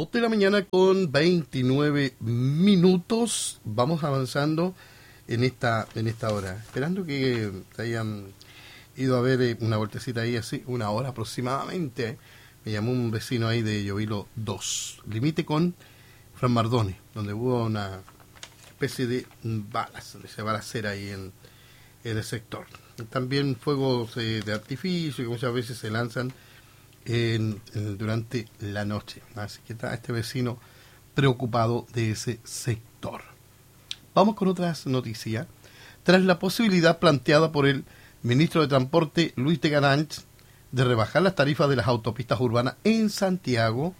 2 de la mañana con 29 minutos. Vamos avanzando en esta hora. Esperando que te hayan ido a ver una vueltecita ahí, así, una hora aproximadamente. Me llamó un vecino ahí de Llovilo 2, límite con Fran Mardone, donde hubo una especie de balas, de esa balacera ahí en el sector. También fuegos de artificio que muchas veces se lanzan durante la noche. Así que está este vecino preocupado de ese sector. Vamos con otras noticias. Tras la posibilidad planteada por el ministro de Transporte, Luis de Garanch, de rebajar las tarifas de las autopistas urbanas en Santiago,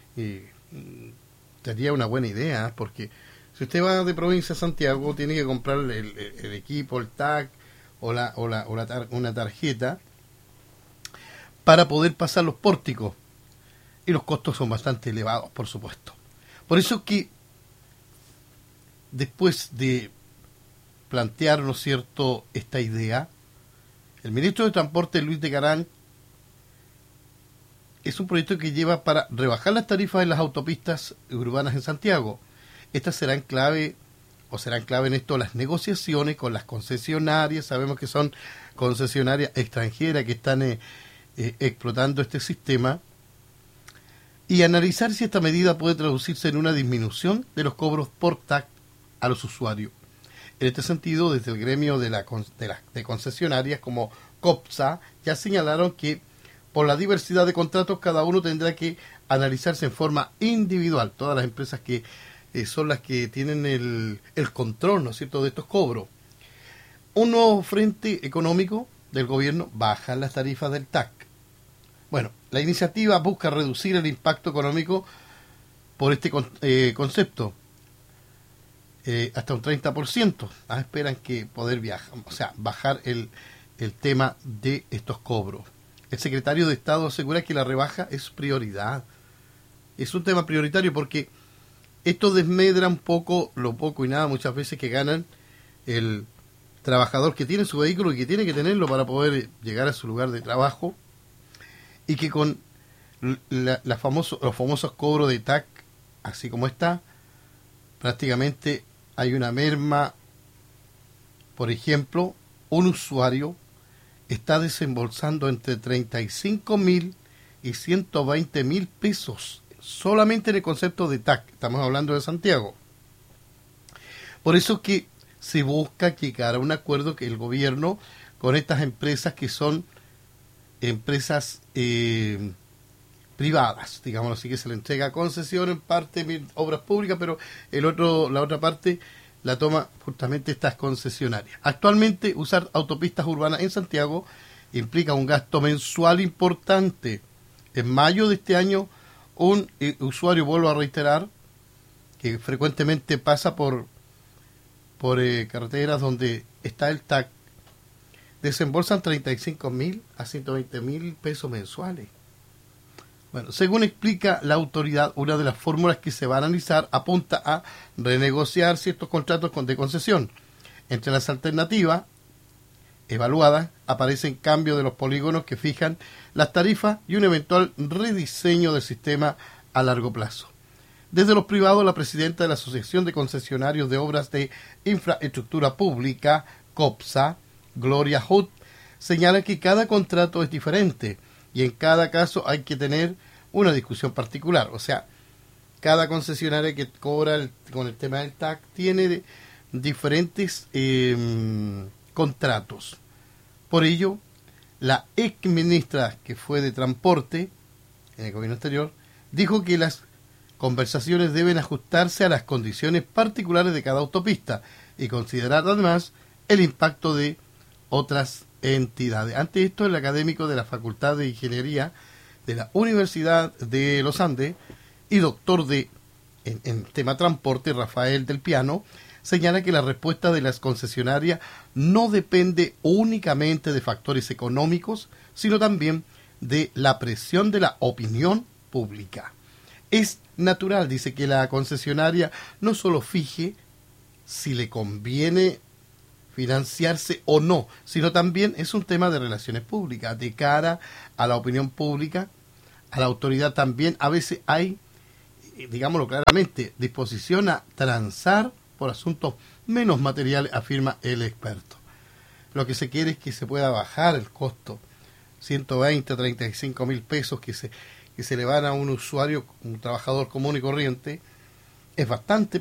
sería una buena idea, porque si usted va de provincia a Santiago, tiene que comprar el equipo, el tag o una tarjeta para poder pasar los pórticos. Y los costos son bastante elevados, por supuesto. Por eso que después de plantear, ¿no es cierto?, esta idea, el ministro de Transporte, Luis de Garán, es un proyecto que lleva para rebajar las tarifas en las autopistas urbanas en Santiago. Estas serán clave en esto las negociaciones con las concesionarias. Sabemos que son concesionarias extranjeras que están explotando este sistema, y analizar si esta medida puede traducirse en una disminución de los cobros por TAC a los usuarios. En este sentido, desde el gremio de concesionarias como COPSA ya señalaron que por la diversidad de contratos cada uno tendrá que analizarse en forma individual. Todas las empresas que son las que tienen el control, ¿no es cierto?, de estos cobros. Un nuevo frente económico del gobierno: baja las tarifas del TAC. Bueno, la iniciativa busca reducir el impacto económico por este concepto hasta un 30%. Esperan que poder bajar el tema de estos cobros. El secretario de Estado asegura que la rebaja es prioridad. Es un tema prioritario porque esto desmedra un poco, lo poco y nada muchas veces que ganan el trabajador que tiene su vehículo y que tiene que tenerlo para poder llegar a su lugar de trabajo, y que con los famosos cobros de TAC, así como está, prácticamente hay una merma. Por ejemplo, un usuario está desembolsando entre 35.000 y 120.000 pesos solamente en el concepto de TAC. Estamos hablando de Santiago. Por eso que se busca llegar a un acuerdo que el gobierno con estas empresas que son empresas privadas, digamos así, que se le entrega concesión en parte obras públicas, pero la otra parte la toma justamente estas concesionarias. Actualmente, usar autopistas urbanas en Santiago implica un gasto mensual importante. En mayo de este año, un usuario, vuelvo a reiterar, que frecuentemente pasa por carreteras donde está el TAC, desembolsan 35.000 a 120.000 pesos mensuales. Bueno, según explica la autoridad, una de las fórmulas que se va a analizar apunta a renegociar ciertos contratos de concesión. Entre las alternativas evaluadas aparecen cambios de los polígonos que fijan las tarifas y un eventual rediseño del sistema a largo plazo. Desde los privados, la presidenta de la Asociación de Concesionarios de Obras de Infraestructura Pública, COPSA, Gloria Hood, señala que cada contrato es diferente y en cada caso hay que tener una discusión particular. O sea, cada concesionaria que cobra con el tema del TAC tiene diferentes contratos. Por ello, la ex ministra que fue de Transporte en el gobierno anterior dijo que las conversaciones deben ajustarse a las condiciones particulares de cada autopista y considerar además el impacto de otras entidades. Ante esto, el académico de la Facultad de Ingeniería de la Universidad de los Andes y doctor en tema transporte, Rafael del Piano, señala que la respuesta de las concesionarias no depende únicamente de factores económicos, sino también de la presión de la opinión pública. Es natural, dice, que la concesionaria no solo fije si le conviene financiarse o no, sino también es un tema de relaciones públicas, de cara a la opinión pública, a la autoridad también. A veces hay digámoslo claramente, disposición a transar por asuntos menos materiales, afirma el experto. Lo que se quiere es que se pueda bajar el costo, 120, 35 mil pesos que se le van a un usuario, un trabajador común y corriente, es bastante,